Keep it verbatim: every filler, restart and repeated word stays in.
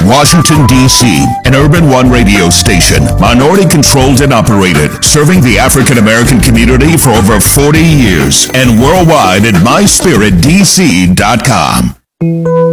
Washington, D C, an Urban One radio station, minority-controlled and operated, serving the African American community for over forty years, and worldwide at my spirit d c dot com.